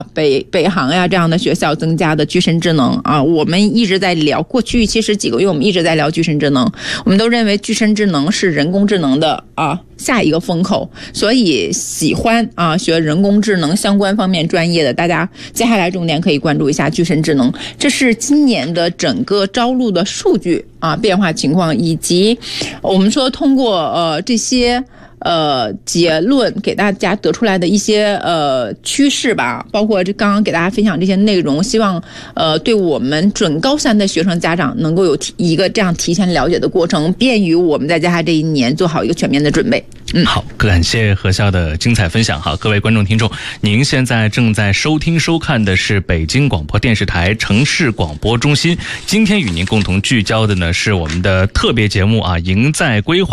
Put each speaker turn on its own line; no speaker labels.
北航呀这样的学校增加的具身智能啊，我们一直在聊，过去其实几个月我们一直在聊具身智能，我们都认为具身智能是人工智能的下一个风口，所以喜欢学人工智能相关方面专业的，大家接下来重点可以关注一下具身智能。这是今年的整个招录的数据变化情况，以及我们说通过这些结论给大家得出来的一些趋势吧，包括这刚刚给大家分享这些内容，希望对我们准高三的学生家长能够有一个这样提前了解的过程，便于我们在接下来这一年做好一个全面的准备。
好，感谢何校的精彩分享。好，各位观众听众，您现在正在收听收看的是北京广播电视台城市广播中心，今天与您共同聚焦的呢是我们的特别节目赢在规划。